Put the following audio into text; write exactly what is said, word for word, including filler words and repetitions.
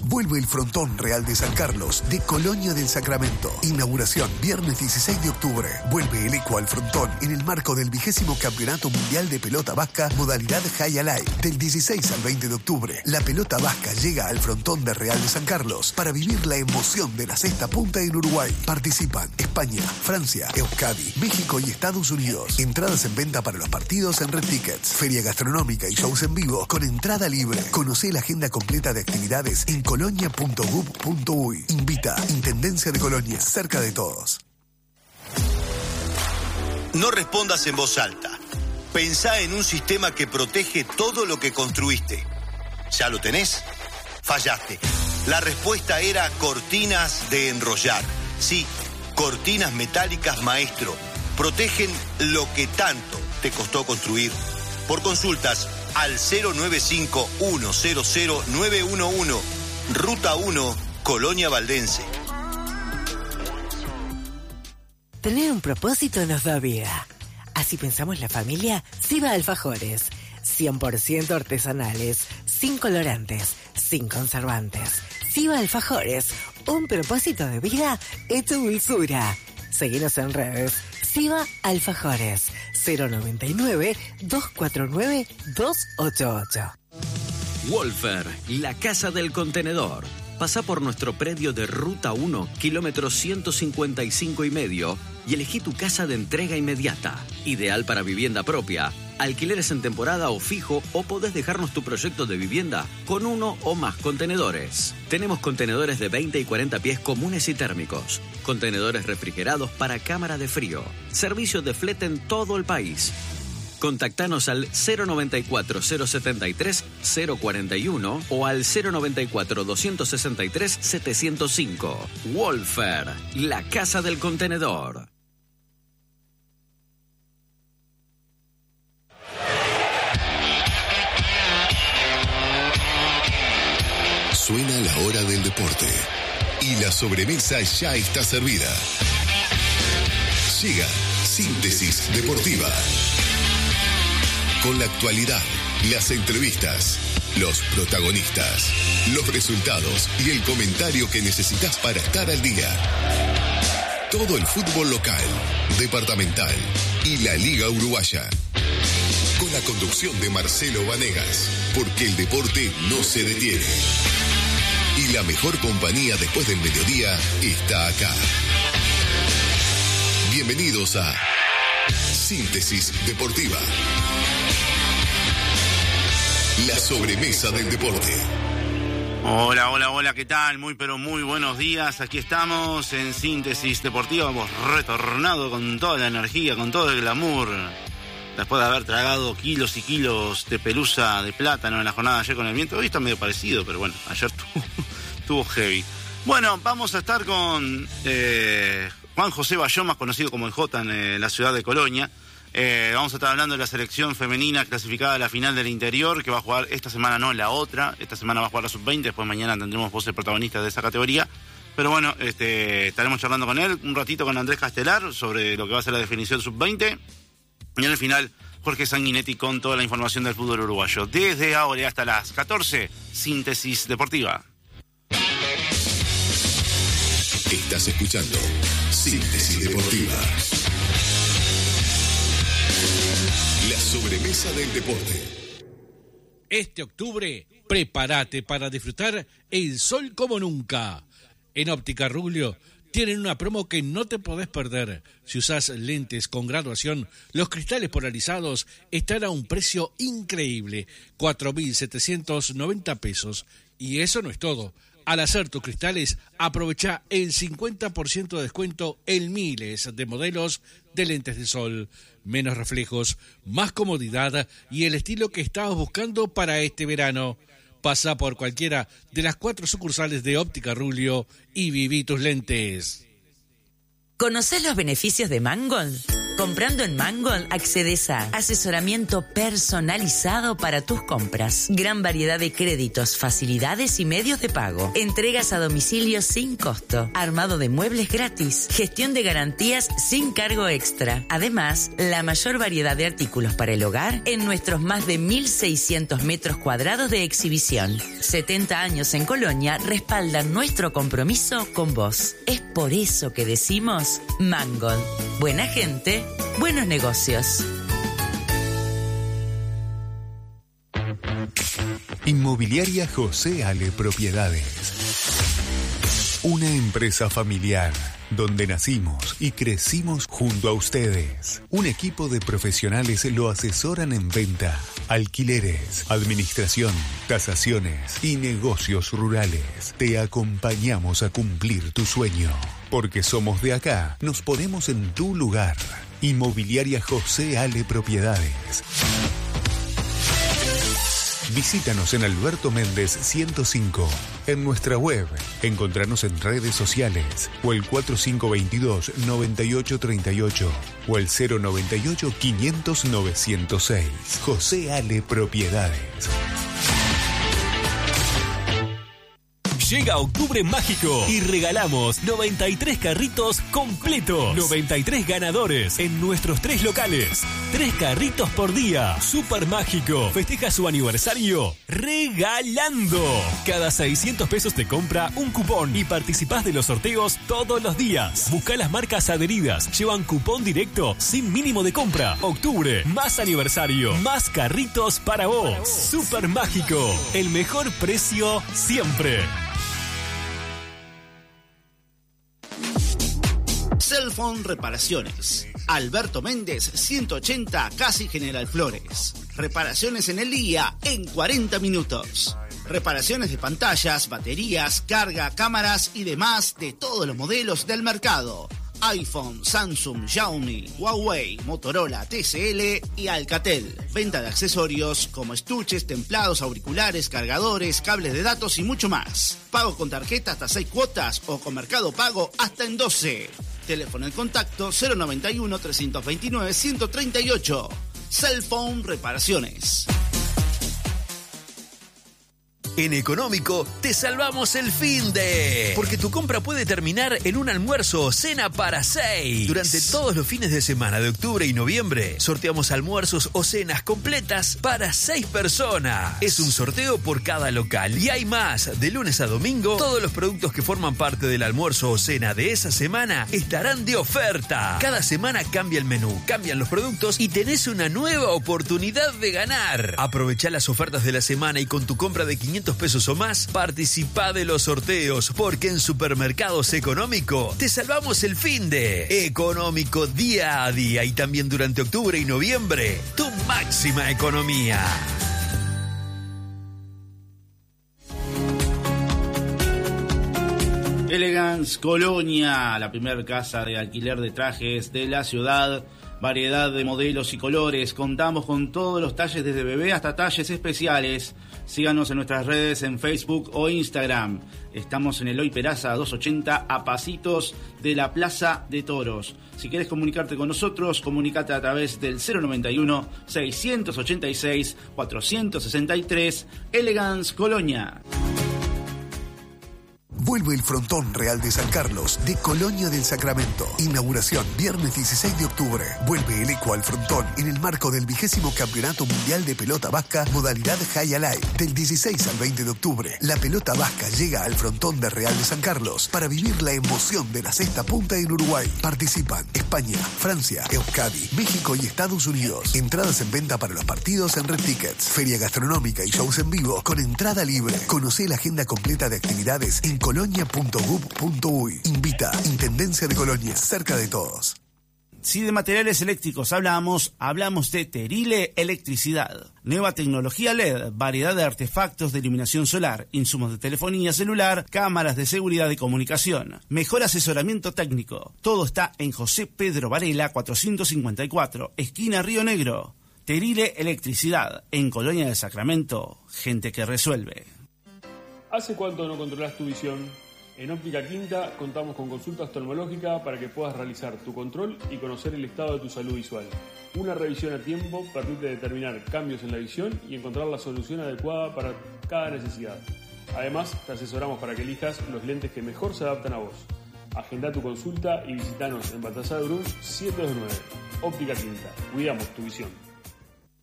Vuelve el Frontón Real de San Carlos de Colonia del Sacramento. Inauguración viernes dieciséis de octubre. Vuelve el Eco al Frontón en el marco del vigésimo Campeonato Mundial de Pelota Vasca modalidad High Alive. Del dieciséis al veinte de octubre, la pelota vasca llega al Frontón de Real de San Carlos para vivir la emoción de la sexta punta en Uruguay. Participan España, Francia, Euskadi, México y Estados Unidos. Entradas en venta para los partidos en Red Tickets. Feria gastronómica y shows en vivo con entrada libre. Conoce la agenda completa de actividades en colonia punto gov punto uy. Invita Intendencia de Colonia, cerca de todos. No respondas en voz alta. Pensá en un sistema que protege todo lo que construiste. ¿Ya lo tenés? Fallaste. La respuesta era cortinas de enrollar. Sí, cortinas metálicas Maestro. Protegen lo que tanto te costó construir. Por consultas al cero nueve cinco uno cero cero nueve uno uno. Ruta uno, Colonia Valdense. Tener un propósito nos da vida. Así pensamos la familia Siva Alfajores. cien por ciento artesanales, sin colorantes, sin conservantes. Siva Alfajores, un propósito de vida hecho dulzura. Seguinos en redes. Siva Alfajores, cero noventa y nueve, doscientos cuarenta y nueve, doscientos ochenta y ocho. Wolfer, la casa del contenedor. Pasá por nuestro predio de Ruta uno, kilómetro ciento cincuenta y cinco y medio, y elegí tu casa de entrega inmediata. Ideal para vivienda propia, alquileres en temporada o fijo, o podés dejarnos tu proyecto de vivienda con uno o más contenedores. Tenemos contenedores de veinte y cuarenta pies comunes y térmicos, contenedores refrigerados para cámara de frío, servicio de flete en todo el país. Contactanos al cero noventa y cuatro, cero setenta y tres, cero cuarenta y uno o al cero noventa y cuatro, doscientos sesenta y tres, setecientos cinco. Wolfer, la casa del contenedor. Suena la hora del deporte y la sobremesa ya está servida. Llega Síntesis Deportiva. Con la actualidad, las entrevistas, los protagonistas, los resultados y el comentario que necesitas para estar al día. Todo el fútbol local, departamental y la Liga Uruguaya. Con la conducción de Marcelo Vanegas, porque el deporte no se detiene. Y la mejor compañía después del mediodía está acá. Bienvenidos a Síntesis Deportiva. La sobremesa del deporte. Hola, hola, hola, ¿qué tal? Muy, pero muy buenos días. Aquí estamos en Síntesis Deportiva. Hemos retornado con toda la energía, con todo el glamour. Después de haber tragado kilos y kilos de pelusa de plátano en la jornada de ayer con el viento. Hoy está medio parecido, pero bueno, ayer tuvo, tuvo heavy. Bueno, vamos a estar con eh, Juan José Bayón, más conocido como el Jota en eh, la ciudad de Colonia. Eh, vamos a estar hablando de la selección femenina clasificada a la final del interior, que va a jugar esta semana, no la otra. Esta semana va a jugar la sub veinte, después mañana tendremos voces protagonistas de esa categoría. Pero bueno, este, estaremos charlando con él un ratito con Andrés Castelar sobre lo que va a ser la definición sub veinte. Y en el final, Jorge Sanguinetti con toda la información del fútbol uruguayo. Desde ahora hasta las catorce, Síntesis Deportiva. Estás escuchando Síntesis Deportiva. La sobremesa del deporte. Este octubre, prepárate para disfrutar el sol como nunca. En Óptica Rubio tienen una promo que no te podés perder. Si usás lentes con graduación, los cristales polarizados están a un precio increíble, cuatro mil setecientos noventa pesos. Y eso no es todo. Al hacer tus cristales, aprovecha el cincuenta por ciento de descuento en miles de modelos de lentes de sol. Menos reflejos, más comodidad y el estilo que estabas buscando para este verano. Pasa por cualquiera de las cuatro sucursales de Óptica Rubio y viví tus lentes. ¿Conocés los beneficios de Mangold? Comprando en Mangold accedes a asesoramiento personalizado para tus compras, gran variedad de créditos, facilidades y medios de pago, entregas a domicilio sin costo, armado de muebles gratis, gestión de garantías sin cargo extra. Además, la mayor variedad de artículos para el hogar en nuestros más de mil seiscientos metros cuadrados de exhibición. setenta años en Colonia respaldan nuestro compromiso con vos. Es por eso que decimos Mangold. Buena gente, buenos negocios. Inmobiliaria José Ale Propiedades. Una empresa familiar donde nacimos y crecimos junto a ustedes. Un equipo de profesionales lo asesoran en venta, alquileres, administración, tasaciones y negocios rurales. Te acompañamos a cumplir tu sueño. Porque somos de acá, nos ponemos en tu lugar. Inmobiliaria José Ale Propiedades. Visítanos en Alberto Méndez ciento cinco, en nuestra web, encontranos en redes sociales o el cuatro cinco dos dos, nueve ocho tres ocho o el cero nueve ocho, quinientos, novecientos seis. José Ale Propiedades. Llega Octubre Mágico y regalamos noventa y tres carritos completos. noventa y tres ganadores en nuestros tres locales. Tres carritos por día. Super Mágico. Festeja su aniversario regalando. Cada seiscientos pesos te compra un cupón y participás de los sorteos todos los días. Busca las marcas adheridas. Llevan cupón directo sin mínimo de compra. Octubre, más aniversario, más carritos para vos. Super Mágico. El mejor precio siempre. Cellphone Reparaciones. Alberto Méndez, ciento ochenta, casi General Flores. Reparaciones en el día en cuarenta minutos. Reparaciones de pantallas, baterías, carga, cámaras y demás de todos los modelos del mercado. iPhone, Samsung, Xiaomi, Huawei, Motorola, T C L y Alcatel. Venta de accesorios como estuches, templados, auriculares, cargadores, cables de datos y mucho más. Pago con tarjeta hasta seis cuotas o con Mercado Pago hasta en doce. Teléfono de contacto cero noventa y uno, trescientos veintinueve, ciento treinta y ocho. Cellphone Reparaciones. En Económico te salvamos el finde. Porque tu compra puede terminar en un almuerzo o cena para seis. Durante todos los fines de semana de octubre y noviembre, sorteamos almuerzos o cenas completas para seis personas. Es un sorteo por cada local. Y hay más. De lunes a domingo, todos los productos que forman parte del almuerzo o cena de esa semana estarán de oferta. Cada semana cambia el menú, cambian los productos y tenés una nueva oportunidad de ganar. Aprovechá las ofertas de la semana y con tu compra de quinientos pesos o más, participa de los sorteos, porque en Supermercados Económico te salvamos el finde. Económico día a día y también durante octubre y noviembre, tu máxima economía. Elegance Colonia, la primera casa de alquiler de trajes de la ciudad. Variedad de modelos y colores. Contamos con todos los talles desde bebé hasta talles especiales. Síganos en nuestras redes en Facebook o Instagram. Estamos en Eloy Peraza doscientos ochenta, a pasitos de la Plaza de Toros. Si quieres comunicarte con nosotros, comunícate a través del cero noventa y uno, seiscientos ochenta y seis, cuatrocientos sesenta y tres. Elegance Colonia. Vuelve el Frontón Real de San Carlos de Colonia del Sacramento. Inauguración viernes dieciséis de octubre. Vuelve el Eco al Frontón en el marco del vigésimo Campeonato Mundial de Pelota Vasca modalidad High Alive. Del dieciséis al veinte de octubre, la pelota vasca llega al Frontón de Real de San Carlos para vivir la emoción de la sexta punta en Uruguay. Participan España, Francia, Euskadi, México y Estados Unidos. Entradas en venta para los partidos en Red Tickets. Feria gastronómica y shows en vivo con entrada libre. Conocé la agenda completa de actividades en colonia punto gov punto uy. Invita Intendencia de Colonia, cerca de todos. Si de materiales eléctricos hablamos, hablamos de Terile Electricidad. Nueva tecnología L E D, variedad de artefactos de iluminación solar, insumos de telefonía celular, cámaras de seguridad y comunicación. Mejor asesoramiento técnico. Todo está en José Pedro Varela cuatrocientos cincuenta y cuatro, esquina Río Negro. Terile Electricidad, en Colonia del Sacramento. Gente que resuelve. ¿Hace cuánto no controlas tu visión? En Óptica Quinta contamos con consulta oftalmológica para que puedas realizar tu control y conocer el estado de tu salud visual. Una revisión a tiempo permite determinar cambios en la visión y encontrar la solución adecuada para cada necesidad. Además, te asesoramos para que elijas los lentes que mejor se adaptan a vos. Agenda tu consulta y visitanos en Baltasar Brum setecientos veintinueve. Óptica Quinta. Cuidamos tu visión.